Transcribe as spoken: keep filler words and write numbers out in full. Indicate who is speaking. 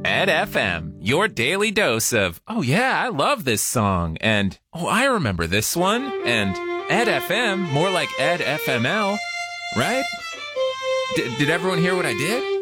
Speaker 1: Ed F M, your daily dose of, oh yeah, I love this song, and, oh, I remember this one, and Ed F M, more like Ed F M L, right? D- did everyone hear what I did?